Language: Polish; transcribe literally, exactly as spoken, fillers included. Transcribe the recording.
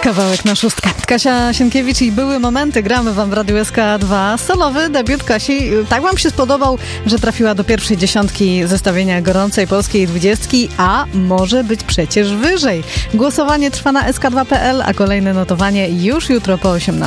kawałek na szóstkę. Kasia Sienkiewicz i Były momenty gramy wam w Radiu S K dwa. Solowy debiut Kasi tak wam się spodobał, że trafiła do pierwszej dziesiątki zestawienia gorącej polskiej dwudziestki, a może być przecież wyżej. Głosowanie trwa na S K dwa kropka P L, a kolejne notowanie już jutro po osiemnastej.